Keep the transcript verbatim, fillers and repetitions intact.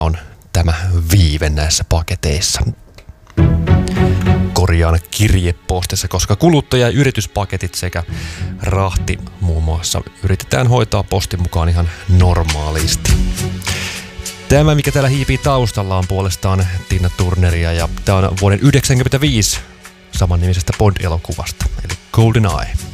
on tämä viive näissä paketeissa. Korjaan kirjepostissa, koska kuluttaja- ja yrityspaketit sekä rahti muun muassa yritetään hoitaa postin mukaan ihan normaalisti. Tämä, mikä täällä hiipii taustalla, on puolestaan Tina Turneria ja tämä on vuoden yhdeksänkymmentäviisi samannimisestä Bond-elokuvasta, eli GoldenEye.